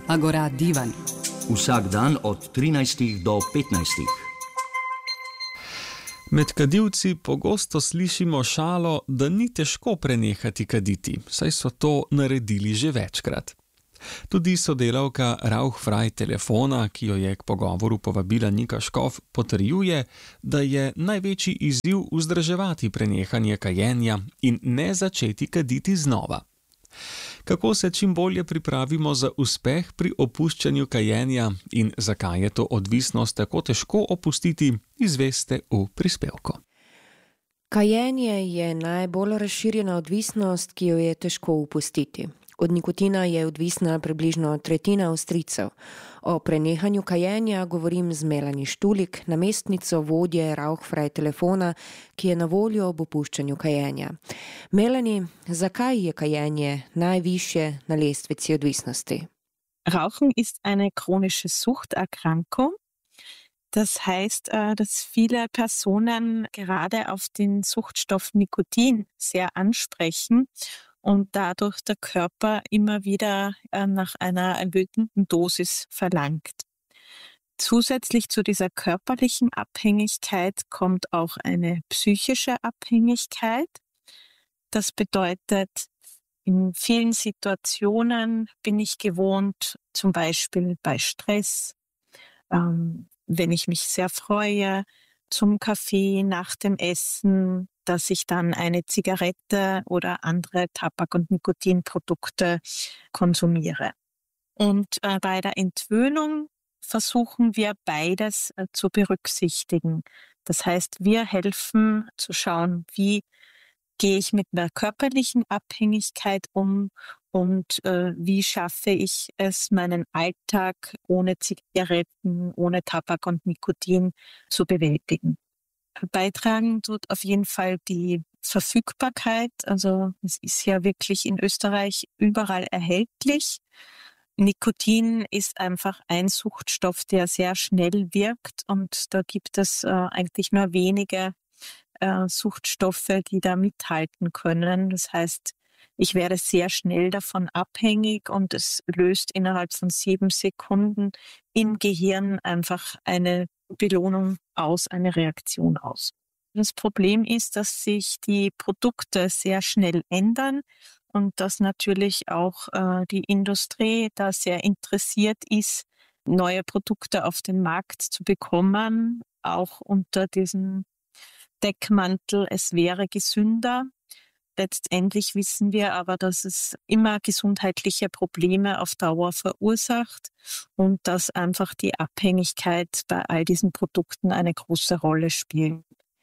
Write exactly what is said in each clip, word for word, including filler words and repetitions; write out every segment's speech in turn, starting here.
Agora Divan. Vsak dan od trinajstih do petnajstih. Med kadilci pogosto slišimo šalo, da ni težko prenehati kaditi, saj so to naredili že večkrat. Tudi sodelavka Rauchfrei telefona, ki jo je k pogovoru povabila Nika Škof, potrjuje, da je največji izziv vzdrževati prenehanje kajenja in ne začeti kaditi znova. Kako se čim bolje pripravimo za uspeh pri opuščanju kajenja in zakaj je to odvisnost tako težko opustiti, izveste v prispevku. Kajenje je najbolj razširjena odvisnost, ki jo je težko opustiti. Od nikotina je odvisna približno tretjina Avstrijcev. O prenehanju kajenja govorim z Melanie Štulik, namestnico vodje Rauchfrei telefona, ki je na voljo ob opuščanju kajenja. Melanie, zakaj je kajenje najvišje na lestvici odvisnosti? Rauchen ist eine chronische Suchterkrankung. Das heißt, dass viele Personen gerade auf den Suchtstoff Nikotin sehr ansprechen und dadurch der Körper immer wieder nach einer erhöhten Dosis verlangt. Zusätzlich zu dieser körperlichen Abhängigkeit kommt auch eine psychische Abhängigkeit. Das bedeutet, in vielen Situationen bin ich gewohnt, zum Beispiel bei Stress, ähm, wenn ich mich sehr freue, zum Kaffee nach dem Essen, dass ich dann eine Zigarette oder andere Tabak- und Nikotinprodukte konsumiere. Und äh, bei der Entwöhnung versuchen wir beides äh, zu berücksichtigen. Das heißt, wir helfen zu schauen, wie gehe ich mit einer körperlichen Abhängigkeit um und äh, wie schaffe ich es, meinen Alltag ohne Zigaretten, ohne Tabak und Nikotin zu bewältigen. Beitragen tut auf jeden Fall die Verfügbarkeit. Also es ist ja wirklich in Österreich überall erhältlich. Nikotin ist einfach ein Suchtstoff, der sehr schnell wirkt und da gibt es äh, eigentlich nur wenige äh, Suchtstoffe, die da mithalten können. Das heißt, ich werde sehr schnell davon abhängig und es löst innerhalb von sieben Sekunden im Gehirn einfach eine Belohnung aus, eine Reaktion aus. Das Problem ist, dass sich die Produkte sehr schnell ändern und dass natürlich auch äh, die Industrie da sehr interessiert ist, neue Produkte auf den Markt zu bekommen, auch unter diesem Deckmantel, es wäre gesünder. Letztendlich wissen wir aber, dass es immer gesundheitliche Probleme auf Dauer verursacht und dass einfach die Abhängigkeit bei all diesen Produkten eine große Rolle spielt.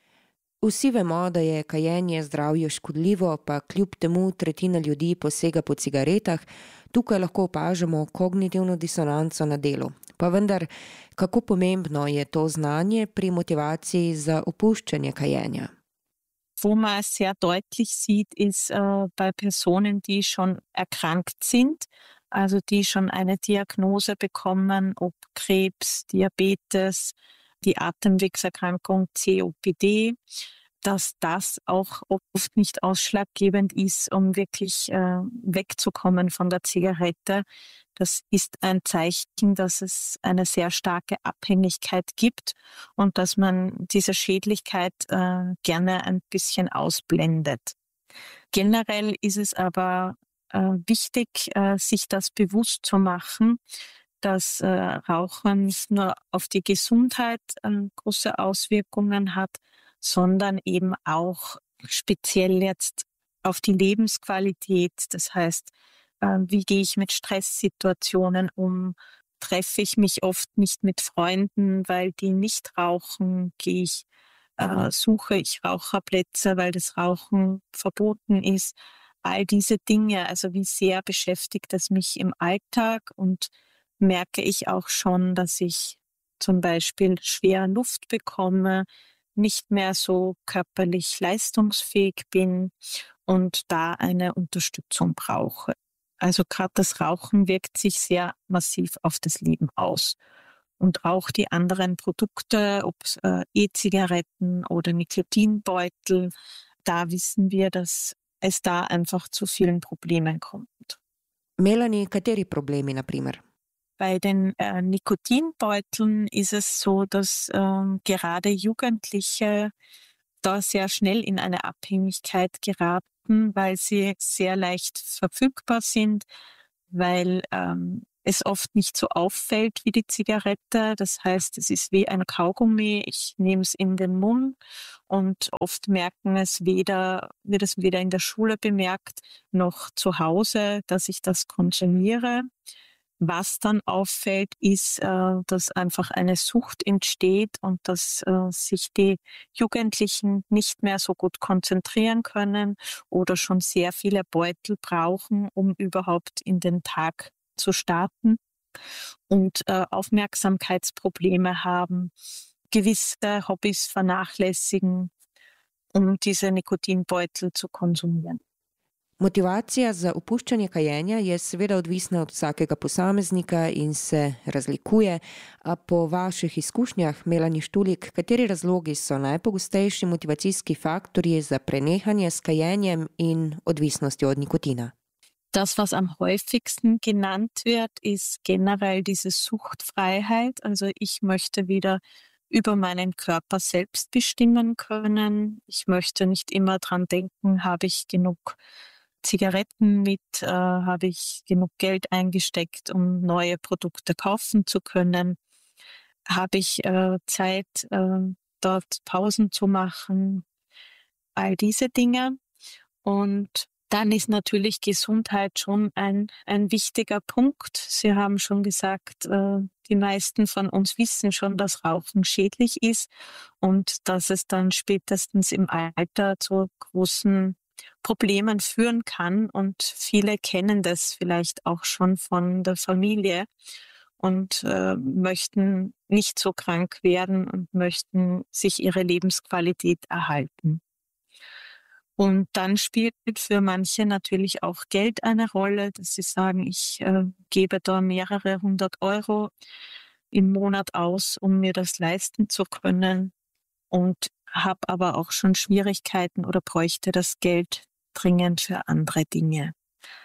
Vsi vemo, da je kajenje zdravju škodljivo, pa kljub temu tretjina ljudi posega po cigaretah. Tukaj lahko opažamo kognitivno disonanco na delu. Pa vendar, kako pomembno je to znanje pri motivaciji za opuščanje kajenja? Wo man sehr deutlich sieht, ist äh, bei Personen, die schon erkrankt sind, also die schon eine Diagnose bekommen, ob Krebs, Diabetes, die Atemwegserkrankung C O P D, dass das auch oft nicht ausschlaggebend ist, um wirklich äh, wegzukommen von der Zigarette. Das ist ein Zeichen, dass es eine sehr starke Abhängigkeit gibt und dass man diese Schädlichkeit äh, gerne ein bisschen ausblendet. Generell ist es aber äh, wichtig, äh, sich das bewusst zu machen, dass äh, Rauchen nicht nur auf die Gesundheit äh, große Auswirkungen hat, sondern eben auch speziell jetzt auf die Lebensqualität. Das heißt, äh, wie gehe ich mit Stresssituationen um? Treffe ich mich oft nicht mit Freunden, weil die nicht rauchen? Gehe ich, äh, suche ich Raucherplätze, weil das Rauchen verboten ist? All diese Dinge, also wie sehr beschäftigt es mich im Alltag und merke ich auch schon, dass ich zum Beispiel schwer Luft bekomme, nicht mehr so körperlich leistungsfähig bin und da eine Unterstützung brauche. Also gerade das Rauchen wirkt sich sehr massiv auf das Leben aus. Und auch die anderen Produkte, ob äh, E-Zigaretten oder Nikotinbeutel, da wissen wir, dass es da einfach zu vielen Problemen kommt. Melanie, kateri problemi, na primer? Bei den äh, Nikotinbeuteln ist es so, dass ähm, gerade Jugendliche da sehr schnell in eine Abhängigkeit geraten, weil sie sehr leicht verfügbar sind, weil ähm, es oft nicht so auffällt wie die Zigarette. Das heißt, es ist wie ein Kaugummi. Ich nehme es in den Mund und oft merken es weder, wird es weder in der Schule bemerkt noch zu Hause, dass ich das konsumiere. Was dann auffällt, ist, äh, dass einfach eine Sucht entsteht und dass äh, sich die Jugendlichen nicht mehr so gut konzentrieren können oder schon sehr viele Beutel brauchen, um überhaupt in den Tag zu starten und äh, Aufmerksamkeitsprobleme haben, gewisse Hobbys vernachlässigen, um diese Nikotinbeutel zu konsumieren. Motivacija za opuščanje kajenja je seveda odvisna od vsakega posameznika in se razlikuje. A po vaših izkušnjah, Melanie Štulik, kateri razlogi so najpogostejši motivacijski faktorji za prenehanje s kajenjem in odvisnostjo od nikotina? Das, was am häufigsten genannt wird, ist generell diese Suchtfreiheit. Also ich möchte wieder über meinen Körper selbst bestimmen können. Ich möchte nicht immer dran denken, habe ich genug Zigaretten mit, äh, habe ich genug Geld eingesteckt, um neue Produkte kaufen zu können, habe ich äh, Zeit, äh, dort Pausen zu machen, all diese Dinge. Und dann ist natürlich Gesundheit schon ein, ein wichtiger Punkt. Sie haben schon gesagt, äh, die meisten von uns wissen schon, dass Rauchen schädlich ist und dass es dann spätestens im Alter zu großen Problemen führen kann. Und viele kennen das vielleicht auch schon von der Familie und äh, möchten nicht so krank werden und möchten sich ihre Lebensqualität erhalten. Und dann spielt für manche natürlich auch Geld eine Rolle, dass sie sagen, ich äh, gebe da mehrere hundert Euro im Monat aus, um mir das leisten zu können und habe aber auch schon Schwierigkeiten oder bräuchte das Geld dringend für andere Dinge.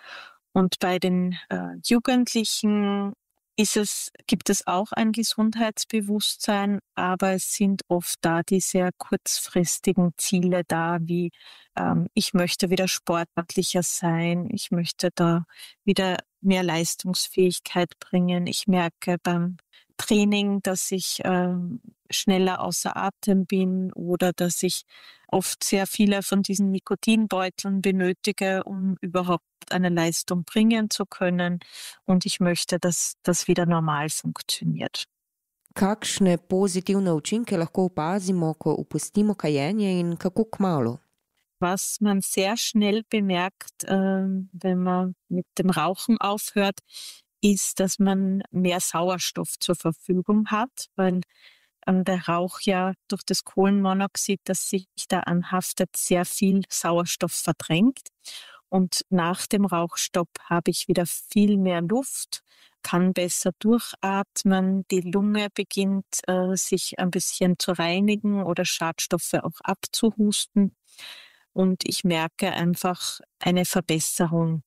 Und bei den äh, Jugendlichen ist es, gibt es auch ein Gesundheitsbewusstsein, aber es sind oft da die sehr kurzfristigen Ziele da, wie ähm, ich möchte wieder sportlicher sein, ich möchte da wieder mehr Leistungsfähigkeit bringen. Ich merke beim Training, dass ich ähm, schneller außer Atem bin oder dass ich oft sehr viele von diesen Nikotinbeuteln benötige, um überhaupt eine Leistung bringen zu können. Und ich möchte, dass das wieder normal funktioniert. Kakšne pozitivne učinke lahko opazimo, ko opustimo kajenje in kako kmalu? Was man sehr schnell bemerkt, äh, wenn man mit dem Rauchen aufhört, ist, dass man mehr Sauerstoff zur Verfügung hat, weil ähm, der Rauch ja durch das Kohlenmonoxid, das sich da anhaftet, sehr viel Sauerstoff verdrängt. Und nach dem Rauchstopp habe ich wieder viel mehr Luft, kann besser durchatmen, die Lunge beginnt äh, sich ein bisschen zu reinigen oder Schadstoffe auch abzuhusten. Und ich merke einfach eine Verbesserung.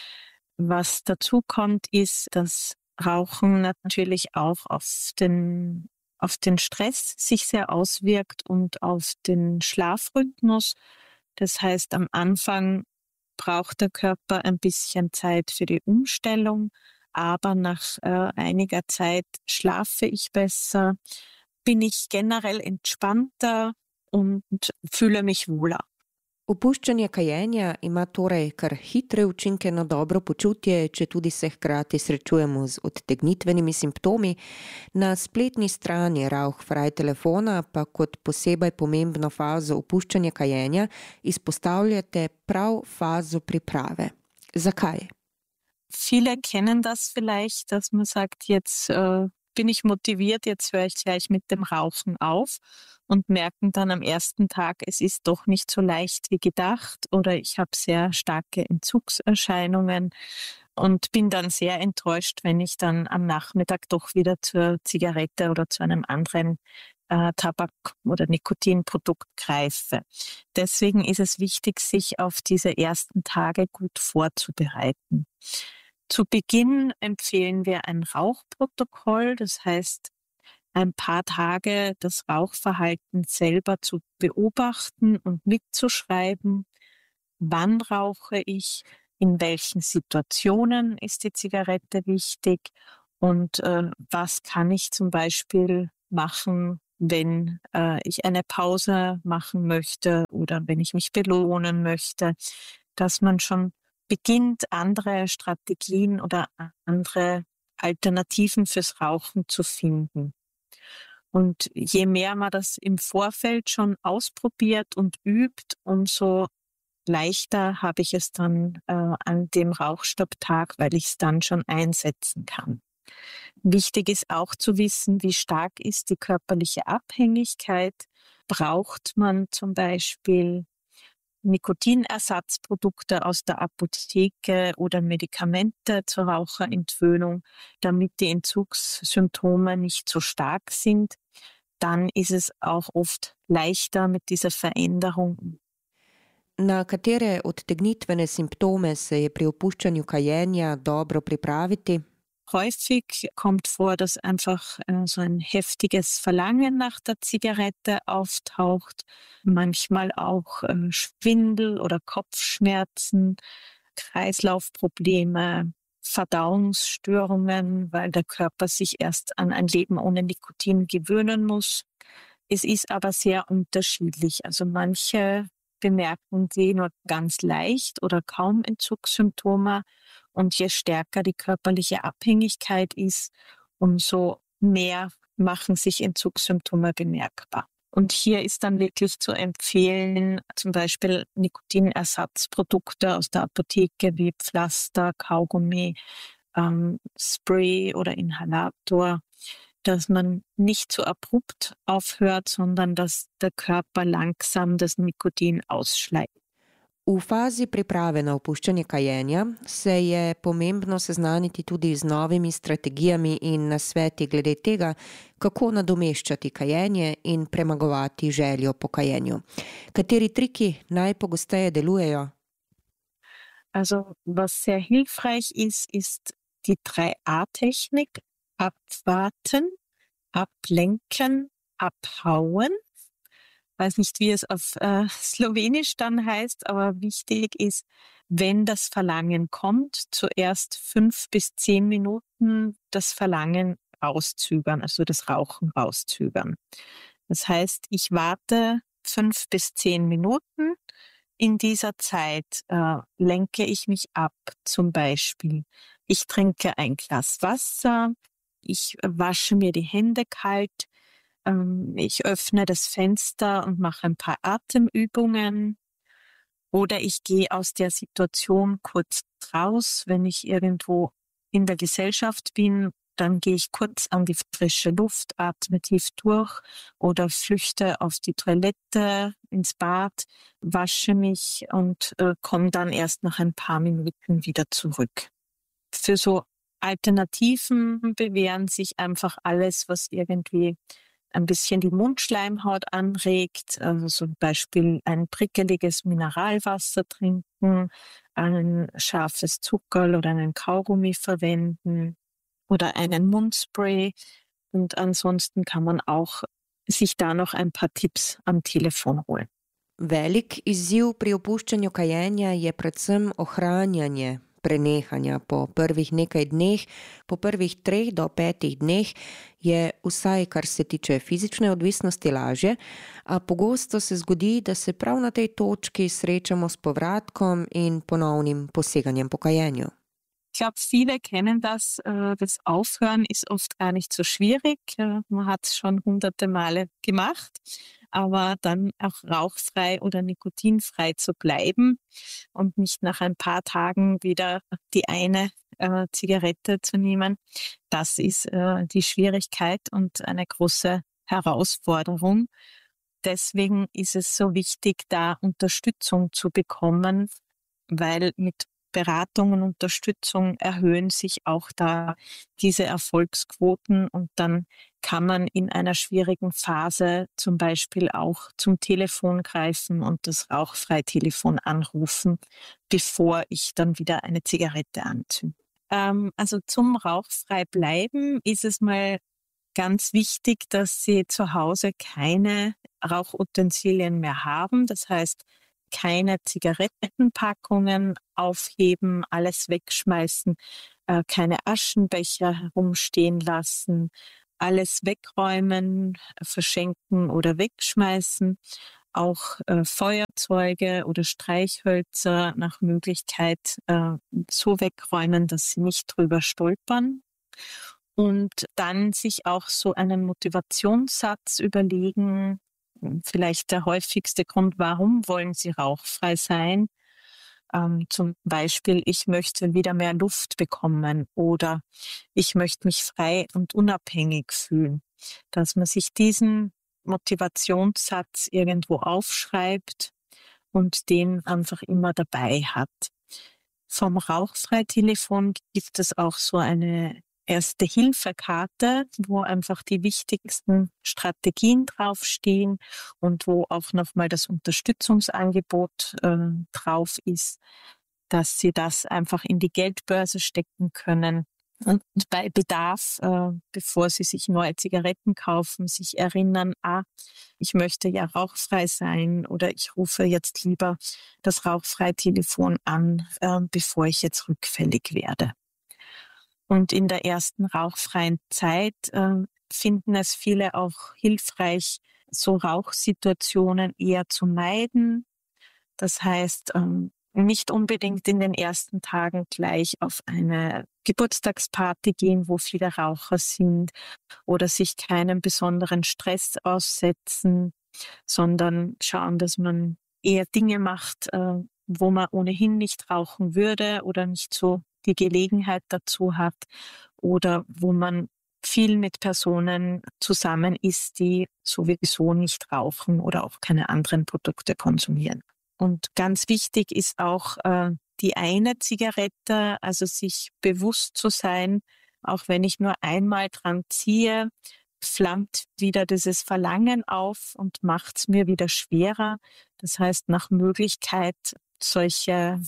Was dazu kommt, ist, dass Rauchen natürlich auch auf den, auf den Stress sich sehr auswirkt und auf den Schlafrhythmus. Das heißt, am Anfang braucht der Körper ein bisschen Zeit für die Umstellung, aber nach äh, einiger Zeit schlafe ich besser, bin ich generell entspannter und fühle mich wohler. Opuščanje kajenja ima torej kar hitre učinke na dobro počutje, če tudi se hkrati srečujemo z odtegnitvenimi simptomi. Na spletni strani Rauchfrei telefona pa kot posebej pomembno fazo opuščanja kajenja izpostavljate prav fazo priprave. Zakaj? Viele kennen das vielleicht, dass man sagt, jetzt äh, bin ich motiviert, jetzt höre ich gleich mit dem Rauchen auf und merken dann am ersten Tag, es ist doch nicht so leicht wie gedacht oder ich habe sehr starke Entzugserscheinungen und bin dann sehr enttäuscht, wenn ich dann am Nachmittag doch wieder zur Zigarette oder zu einem anderen äh, Tabak- oder Nikotinprodukt greife. Deswegen ist es wichtig, sich auf diese ersten Tage gut vorzubereiten. Zu Beginn empfehlen wir ein Rauchprotokoll, das heißt, ein paar Tage das Rauchverhalten selber zu beobachten und mitzuschreiben. Wann rauche ich? In welchen Situationen ist die Zigarette wichtig? Und äh, was kann ich zum Beispiel machen, wenn äh, ich eine Pause machen möchte oder wenn ich mich belohnen möchte, dass man schon beginnt, andere Strategien oder andere Alternativen fürs Rauchen zu finden. Und je mehr man das im Vorfeld schon ausprobiert und übt, umso leichter habe ich es dann äh, an dem Rauchstopptag, weil ich es dann schon einsetzen kann. Wichtig ist auch zu wissen, wie stark ist die körperliche Abhängigkeit. Braucht man zum Beispiel Nikotinersatzprodukte aus der Apotheke oder Medikamente zur Raucherentwöhnung, damit die Entzugssymptome nicht so stark sind, dann ist es auch oft leichter mit dieser Veränderung. Na katere odtegnitvene simptome se je pri opuščanju kajenja dobro pripraviti? Häufig kommt vor, dass einfach äh, so ein heftiges Verlangen nach der Zigarette auftaucht, manchmal auch äh, Schwindel oder Kopfschmerzen, Kreislaufprobleme, Verdauungsstörungen, weil der Körper sich erst an ein Leben ohne Nikotin gewöhnen muss. Es ist aber sehr unterschiedlich. Also manche bemerken die nur ganz leicht oder kaum Entzugssymptome. Und je stärker die körperliche Abhängigkeit ist, umso mehr machen sich Entzugssymptome bemerkbar. Und hier ist dann wirklich zu empfehlen, zum Beispiel Nikotinersatzprodukte aus der Apotheke wie Pflaster, Kaugummi, ähm, Spray oder Inhalator, dass man nicht so abrupt aufhört, sondern dass der Körper langsam das Nikotin ausschleift. V fazi priprave na opuščanje kajenja se je pomembno seznaniti tudi z novimi strategijami in nasveti glede tega, kako nadomeščati kajenje in premagovati željo po kajenju. Kateri triki najpogosteje delujejo? Also, was sehr hilfreich ist, ist die drei A Technik: abwarten, ablenken, abhauen. Weiß nicht, wie es auf äh, Slowenisch dann heißt, aber wichtig ist, wenn das Verlangen kommt, zuerst fünf bis zehn Minuten das Verlangen rauszögern, also das Rauchen rauszögern. Das heißt, ich warte fünf bis zehn Minuten. In dieser Zeit äh, lenke ich mich ab, zum Beispiel. Ich trinke ein Glas Wasser, ich wasche mir die Hände kalt, ich öffne das Fenster und mache ein paar Atemübungen oder ich gehe aus der Situation kurz raus. Wenn ich irgendwo in der Gesellschaft bin, dann gehe ich kurz an die frische Luft, atme tief durch oder flüchte auf die Toilette, ins Bad, wasche mich und äh, komme dann erst nach ein paar Minuten wieder zurück. Für so Alternativen bewähren sich einfach alles, was irgendwie ein bisschen die Mundschleimhaut anregt, also zum Beispiel ein prickeliges Mineralwasser trinken, ein scharfes Zuckerl oder einen Kaugummi verwenden oder einen Mundspray. Und ansonsten kann man auch sich da noch ein paar Tipps am Telefon holen. Velik izziv pri opuščanju kajenja je predvsem ohranjanje prenehanja. Po prvih nekaj dneh, po prvih treh do petih dneh je vsaj, kar se tiče fizične odvisnosti, lažje, a pogosto se zgodi, da se prav na tej točki srečamo s povratkom in ponovnim poseganjem po kajenju. Ich glaube, viele kennen das. Das Aufhören ist oft gar nicht so schwierig. Man hat es schon hunderte Male gemacht. Aber dann auch rauchfrei oder nikotinfrei zu bleiben und nicht nach ein paar Tagen wieder die eine äh, Zigarette zu nehmen, das ist äh, die Schwierigkeit und eine große Herausforderung. Deswegen ist es so wichtig, da Unterstützung zu bekommen, weil mit Beratung und Unterstützung erhöhen sich auch da diese Erfolgsquoten und dann kann man in einer schwierigen Phase zum Beispiel auch zum Telefon greifen und das Rauchfreitelefon anrufen, bevor ich dann wieder eine Zigarette anzünde. Ähm, also zum rauchfrei bleiben ist es mal ganz wichtig, dass Sie zu Hause keine Rauchutensilien mehr haben. Das heißt, keine Zigarettenpackungen aufheben, alles wegschmeißen, äh, keine Aschenbecher herumstehen lassen, alles wegräumen, verschenken oder wegschmeißen. Auch äh, Feuerzeuge oder Streichhölzer nach Möglichkeit äh, so wegräumen, dass sie nicht drüber stolpern. Und dann sich auch so einen Motivationssatz überlegen, vielleicht der häufigste Grund, warum wollen Sie rauchfrei sein? Ähm, zum Beispiel, ich möchte wieder mehr Luft bekommen oder ich möchte mich frei und unabhängig fühlen. Dass man sich diesen Motivationssatz irgendwo aufschreibt und den einfach immer dabei hat. Vom Rauchfrei-Telefon gibt es auch so eine Erste-Hilfe-Karte, wo einfach die wichtigsten Strategien draufstehen und wo auch nochmal das Unterstützungsangebot äh, drauf ist, dass Sie das einfach in die Geldbörse stecken können und bei Bedarf, äh, bevor Sie sich neue Zigaretten kaufen, sich erinnern, ah, ich möchte ja rauchfrei sein oder ich rufe jetzt lieber das Rauchfrei-Telefon an, äh, bevor ich jetzt rückfällig werde. Und in der ersten rauchfreien Zeit äh, finden es viele auch hilfreich, so Rauchsituationen eher zu meiden. Das heißt, ähm, nicht unbedingt in den ersten Tagen gleich auf eine Geburtstagsparty gehen, wo viele Raucher sind oder sich keinem besonderen Stress aussetzen, sondern schauen, dass man eher Dinge macht, äh, wo man ohnehin nicht rauchen würde oder nicht so die Gelegenheit dazu hat oder wo man viel mit Personen zusammen ist, die sowieso nicht rauchen oder auch keine anderen Produkte konsumieren. Und ganz wichtig ist auch äh, die eine Zigarette, also sich bewusst zu sein, auch wenn ich nur einmal dran ziehe, flammt wieder dieses Verlangen auf und macht es mir wieder schwerer. Das heißt, nach Möglichkeit solche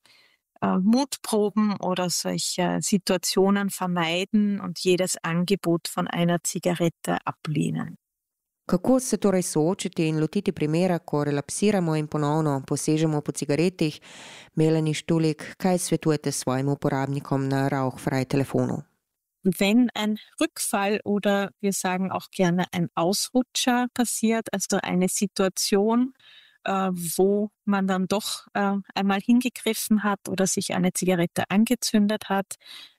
äh, Mutproben oder solche Situationen vermeiden und jedes Angebot von einer Zigarette ablehnen. Kako se torej soočiti in lotiti primera, ko relapsiramo in ponovno posežemo po cigaretih? Melanie Štulik, kaj svetujete svojim uporabnikom na Rauchfrei-Telefonu? Wenn ein Rückfall oder wir sagen auch gerne ein Ausrutscher passiert, also eine Situation, äh, wo man dann doch äh, einmal hingegriffen hat oder sich eine Zigarette angezündet hat,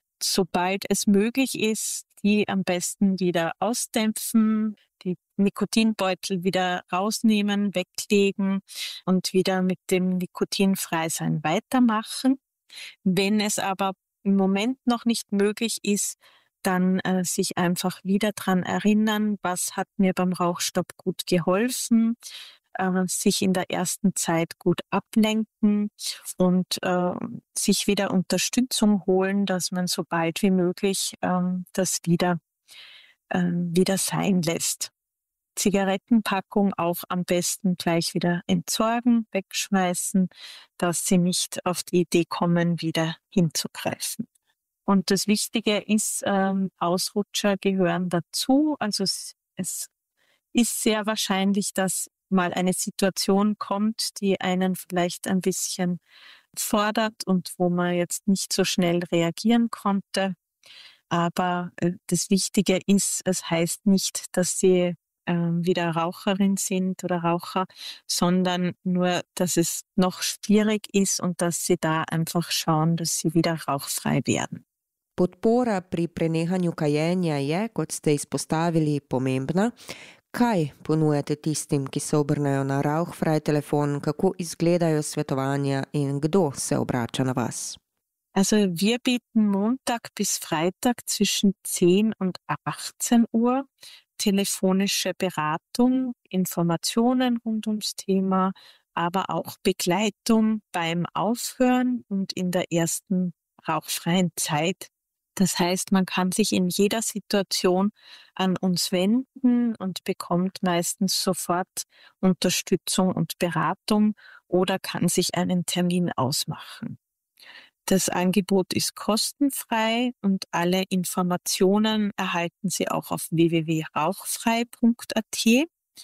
sobald es möglich ist, die am besten wieder ausdämpfen, die Nikotinbeutel wieder rausnehmen, weglegen und wieder mit dem Nikotinfreisein weitermachen. Wenn es aber im Moment noch nicht möglich ist, dann äh, sich einfach wieder dran erinnern, was hat mir beim Rauchstopp gut geholfen, äh, sich in der ersten Zeit gut ablenken und äh, sich wieder Unterstützung holen, dass man so bald wie möglich äh, das wieder, äh, wieder sein lässt. Zigarettenpackung auch am besten gleich wieder entsorgen, wegschmeißen, dass sie nicht auf die Idee kommen, wieder hinzugreifen. Und das Wichtige ist, ähm, Ausrutscher gehören dazu. Also es, es ist sehr wahrscheinlich, dass mal eine Situation kommt, die einen vielleicht ein bisschen fordert und wo man jetzt nicht so schnell reagieren konnte. Aber äh, das Wichtige ist, es heißt nicht, dass sie wieder Raucherin sind oder Raucher, sondern nur, dass es noch schwierig ist und dass sie da einfach schauen, dass sie wieder rauchfrei werden. Podpora pri prenehanju kajenja je, kot ste izpostavili, pomembna. Kaj ponujate tistim, ki se obrnejo na Rauchfrei-Telefon, kako izgledajo svetovanja in kdo se obrača na vas? Also wir bieten Montag bis Freitag zwischen zehn und achtzehn Uhr telefonische Beratung, Informationen rund ums Thema, aber auch Begleitung beim Aufhören und in der ersten rauchfreien Zeit. Das heißt, man kann sich in jeder Situation an uns wenden und bekommt meistens sofort Unterstützung und Beratung oder kann sich einen Termin ausmachen. Das Angebot ist kostenfrei und alle Informationen erhalten Sie auch auf w w w punkt rauchfrei punkt a t.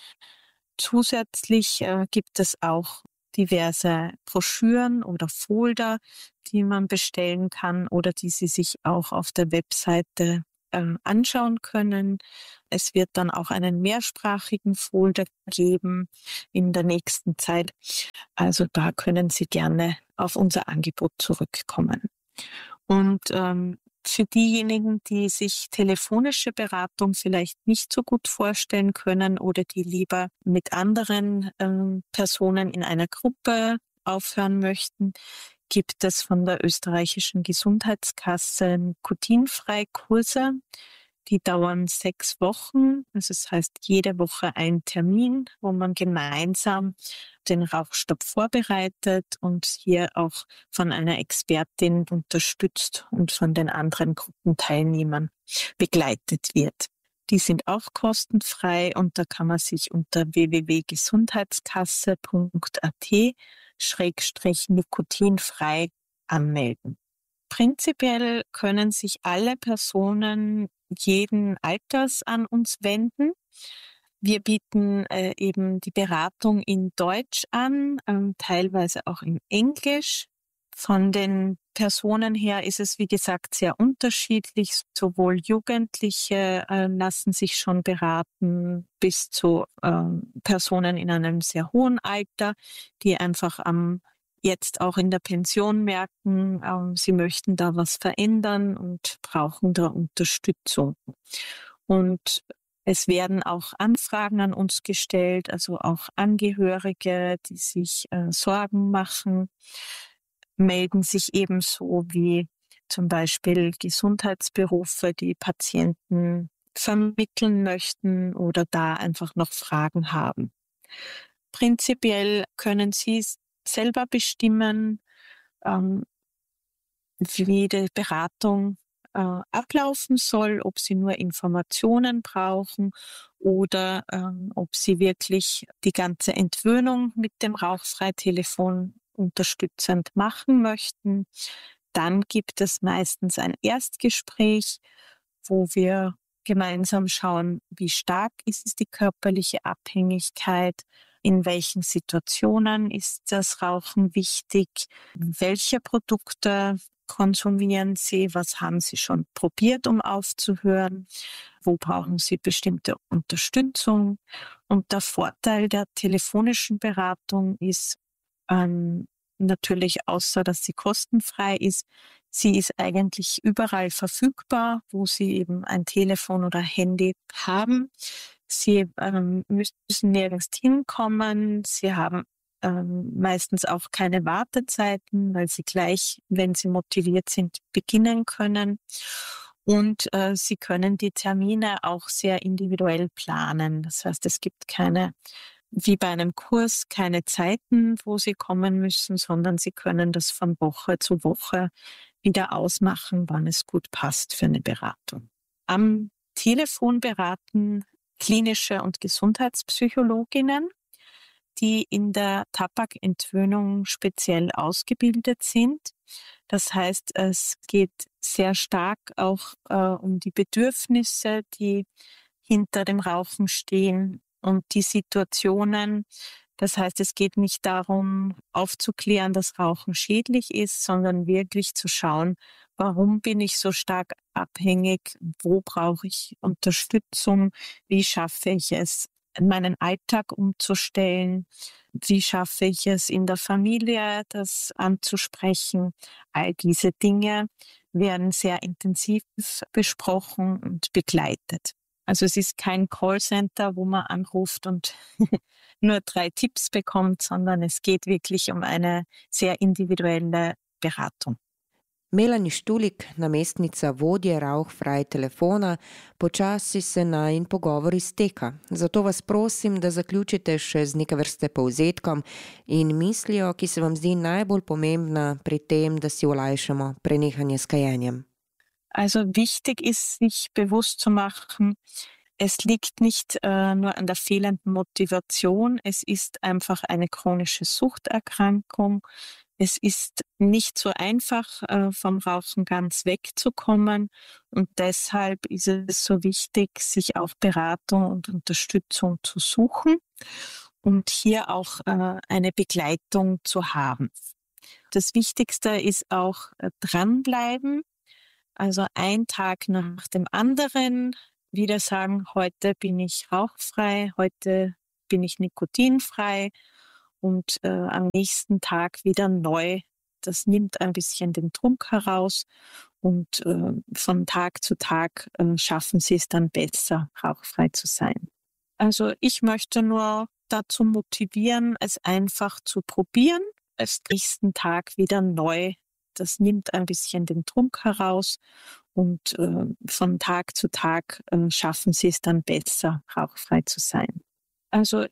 Zusätzlich äh, gibt es auch diverse Broschüren oder Folder, die man bestellen kann oder die Sie sich auch auf der Webseite ähm, anschauen können. Es wird dann auch einen mehrsprachigen Folder geben in der nächsten Zeit. Also da können Sie gerne auf unser Angebot zurückkommen. Und ähm, für diejenigen, die sich telefonische Beratung vielleicht nicht so gut vorstellen können oder die lieber mit anderen ähm, Personen in einer Gruppe aufhören möchten, gibt es von der österreichischen Gesundheitskasse Nikotinfreikurse. Die dauern sechs Wochen. Also das heißt, jede Woche ein Termin, wo man gemeinsam den Rauchstopp vorbereitet und hier auch von einer Expertin unterstützt und von den anderen Gruppenteilnehmern begleitet wird. Die sind auch kostenfrei und da kann man sich unter w w w punkt gesundheitskasse punkt a t schrägstrich nikotinfrei anmelden. Prinzipiell können sich alle Personen jeden Alters an uns wenden. Wir bieten äh, eben die Beratung in Deutsch an, ähm, teilweise auch in Englisch. Von den Personen her ist es, wie gesagt, sehr unterschiedlich. Sowohl Jugendliche äh, lassen sich schon beraten, bis zu äh, Personen in einem sehr hohen Alter, die einfach am jetzt auch in der Pension merken, ähm, sie möchten da was verändern und brauchen da Unterstützung. Und es werden auch Anfragen an uns gestellt, also auch Angehörige, die sich äh, Sorgen machen, melden sich ebenso wie zum Beispiel Gesundheitsberufe, die Patienten vermitteln möchten oder da einfach noch Fragen haben. Prinzipiell können Sie selber bestimmen, ähm, wie die Beratung äh, ablaufen soll, ob Sie nur Informationen brauchen oder ähm, ob Sie wirklich die ganze Entwöhnung mit dem Rauchfrei-Telefon unterstützend machen möchten. Dann gibt es meistens ein Erstgespräch, wo wir gemeinsam schauen, wie stark ist die körperliche Abhängigkeit, in welchen Situationen ist das Rauchen wichtig, welche Produkte konsumieren Sie, was haben Sie schon probiert, um aufzuhören, wo brauchen Sie bestimmte Unterstützung. Und der Vorteil der telefonischen Beratung ist ähm, natürlich, außer dass sie kostenfrei ist, sie ist eigentlich überall verfügbar, wo Sie eben ein Telefon oder Handy haben. Sie ähm, müssen nirgends hinkommen. Sie haben ähm, meistens auch keine Wartezeiten, weil Sie gleich, wenn Sie motiviert sind, beginnen können. Und äh, Sie können die Termine auch sehr individuell planen. Das heißt, es gibt keine, wie bei einem Kurs, keine Zeiten, wo Sie kommen müssen, sondern Sie können das von Woche zu Woche wieder ausmachen, wann es gut passt für eine Beratung. Am Telefon beraten klinische und Gesundheitspsychologinnen, die in der Tabakentwöhnung speziell ausgebildet sind. Das heißt, es geht sehr stark auch äh, um die Bedürfnisse, die hinter dem Rauchen stehen und die Situationen. Das heißt, es geht nicht darum, aufzuklären, dass Rauchen schädlich ist, sondern wirklich zu schauen, warum bin ich so stark abhängig, wo brauche ich Unterstützung, wie schaffe ich es, meinen Alltag umzustellen, wie schaffe ich es in der Familie, das anzusprechen. All diese Dinge werden sehr intensiv besprochen und begleitet. Also es ist kein Callcenter, wo man anruft und nur drei Tipps bekommt, sondern es geht wirklich um eine sehr individuelle Beratung. Melanie Štulik, namestnica vodje Rauchfrei telefona, počasi se najin pogovor izteka. Zato vas prosim, da zaključite še z neke vrste povzetkom in mislijo, ki se vam zdi najbolj pomembna pri tem, da si olajšamo prenehanje s kajenjem. Also wichtig ist, sich bewusst zu machen, Es liegt nicht äh, nur an der fehlenden Motivation, es ist einfach eine chronische Suchterkrankung. Es ist nicht so einfach, äh, vom Rauchen ganz wegzukommen und deshalb ist es so wichtig, sich auch Beratung und Unterstützung zu suchen und hier auch äh, eine Begleitung zu haben. Das Wichtigste ist auch äh, dranbleiben, also ein Tag nach dem anderen wieder sagen, heute bin ich rauchfrei, heute bin ich nikotinfrei und äh, am nächsten Tag wieder neu. Das nimmt ein bisschen den Druck heraus und äh, von Tag zu Tag äh, schaffen sie es dann besser, rauchfrei zu sein. Also ich möchte nur dazu motivieren, es einfach zu probieren, es nächsten Tag wieder neu. Das nimmt ein bisschen den Druck heraus und äh, von Tag zu Tag äh, schaffen sie es dann besser, rauchfrei zu sein. Also